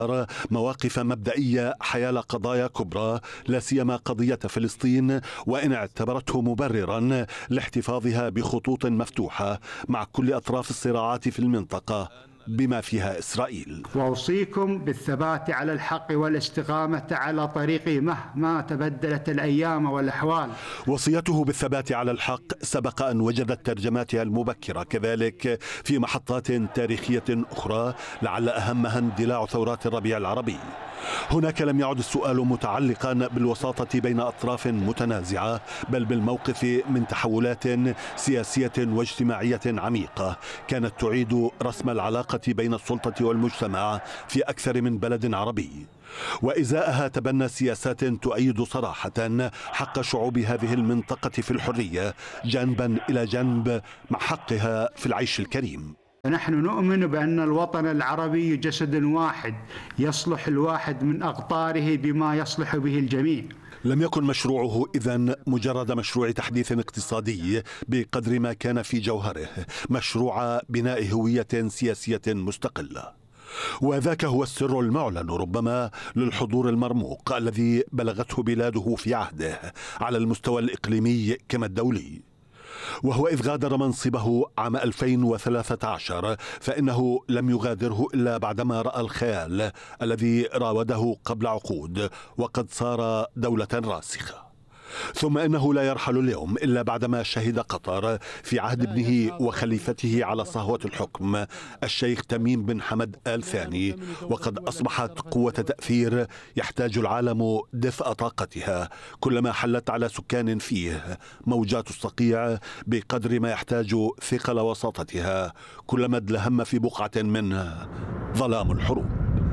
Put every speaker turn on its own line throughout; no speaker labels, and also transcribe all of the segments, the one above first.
مواقف مبدئية حيال قضايا كبرى، لا سيما قضية فلسطين، وإن اعتبرته مبررا لاحتفاظها بخطوط مفتوحة مع كل أطراف الصراعات في المنطقة بما فيها إسرائيل.
وأوصيكم بالثبات على الحق والاستقامة على طريقه مهما تبدلت الأيام والأحوال.
وصيته بالثبات على الحق سبق أن وجدت ترجماتها المبكرة كذلك في محطات تاريخية أخرى، لعل أهمها اندلاع ثورات الربيع العربي. هناك لم يعد السؤال متعلقا بالوساطة بين أطراف متنازعة، بل بالموقف من تحولات سياسية واجتماعية عميقة كانت تعيد رسم العلاقة بين السلطة والمجتمع في أكثر من بلد عربي، وإزاءها تبنى سياسات تؤيد صراحة حق شعوب هذه المنطقة في الحرية جانبا إلى جانب مع حقها في العيش الكريم.
نحن نؤمن بأن الوطن العربي جسد واحد، يصلح الواحد من أقطاره بما يصلح به الجميع.
لم يكن مشروعه إذن مجرد مشروع تحديث اقتصادي بقدر ما كان في جوهره مشروع بناء هوية سياسية مستقلة، وذاك هو السر المعلن ربما للحضور المرموق الذي بلغته بلاده في عهده على المستوى الإقليمي كما الدولي. وهو إذ غادر منصبه عام 2013 فإنه لم يغادره إلا بعدما رأى الخيال الذي راوده قبل عقود وقد صار دولة راسخة. ثم إنه لا يرحل اليوم إلا بعدما شهد قطر في عهد ابنه وخليفته على صهوة الحكم الشيخ تميم بن حمد آل ثاني، وقد أصبحت قوة تأثير يحتاج العالم دفء طاقتها كلما حلت على سكان فيه موجات الصقيع، بقدر ما يحتاج ثقل وساطتها كلما ادلهم في بقعة منه ظلام الحروب.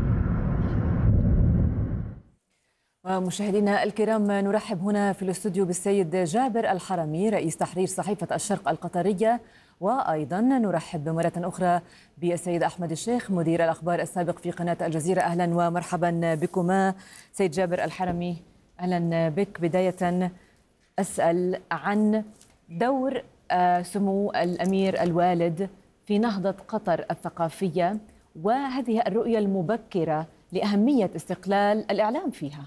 ومشاهدينا الكرام، نرحب هنا في الاستوديو بالسيد جابر الحرمي رئيس تحرير صحيفة الشرق القطرية، وأيضا نرحب مرة أخرى بالسيد أحمد الشيخ مدير الأخبار السابق في قناة الجزيرة. أهلا ومرحبا بكما. سيد جابر الحرمي، أهلا بك. بداية أسأل عن دور سمو الأمير الوالد في نهضة قطر الثقافية وهذه الرؤية المبكرة لأهمية استقلال الإعلام فيها.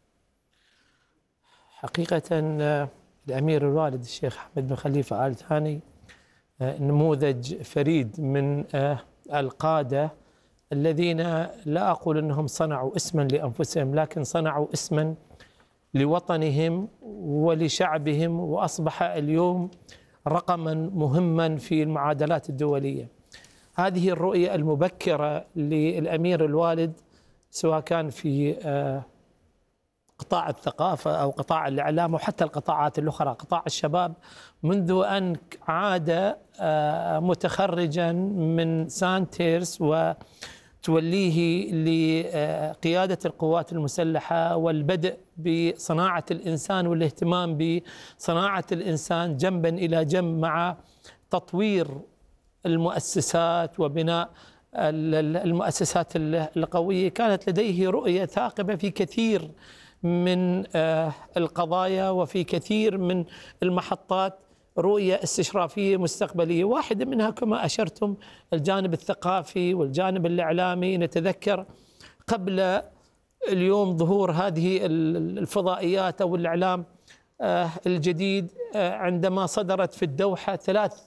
حقيقة الأمير الوالد الشيخ حمد بن خليفة آل ثاني نموذج فريد من القادة الذين لا أقول أنهم صنعوا اسما لأنفسهم، لكن صنعوا اسما لوطنهم ولشعبهم، وأصبح اليوم رقما مهما في المعادلات الدولية. هذه الرؤية المبكرة للأمير الوالد سواء كان في قطاع الثقافة أو قطاع الإعلام وحتى القطاعات الأخرى، قطاع الشباب، منذ أن عاد متخرجا من سانتيرس وتوليه لقيادة القوات المسلحة والبدء بصناعة الإنسان والاهتمام بصناعة الإنسان جنبا إلى جنب مع تطوير المؤسسات وبناء المؤسسات القوية. كانت لديه رؤية ثاقبة في كثير من القضايا وفي كثير من المحطات، رؤية استشرافية مستقبلية. واحدة منها كما أشرتم الجانب الثقافي والجانب الإعلامي. نتذكر قبل اليوم ظهور هذه الفضائيات أو الإعلام الجديد، عندما صدرت في الدوحة 3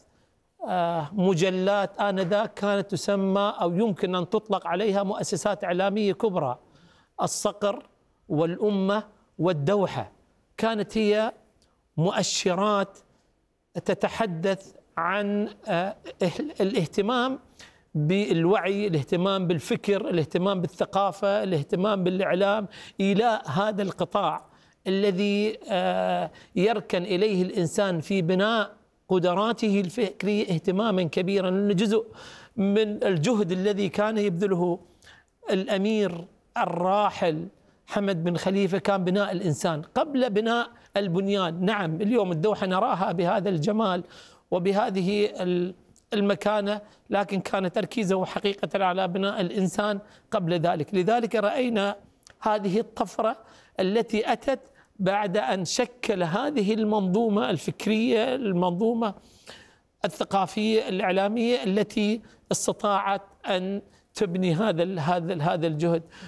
مجلات آنذاك كانت تسمى أو يمكن أن تطلق عليها مؤسسات إعلامية كبرى: الصقر والأمة والدوحة. كانت هي مؤشرات تتحدث عن الاهتمام بالوعي، الاهتمام بالفكر، الاهتمام بالثقافة، الاهتمام بالإعلام، إلى هذا القطاع الذي يركن إليه الإنسان في بناء قدراته الفكرية اهتماما كبيرا. لأن جزء من الجهد الذي كان يبذله الأمير الراحل حمد بن خليفة كان بناء الإنسان قبل بناء البنيان. نعم، اليوم الدوحة نراها بهذا الجمال وبهذه المكانة، لكن كان تركيزه حقيقة على بناء الإنسان قبل ذلك. لذلك رأينا هذه الطفرة التي أتت بعد أن شكل هذه المنظومة الفكرية، المنظومة الثقافية الإعلامية التي استطاعت أن تبني هذا الجهد.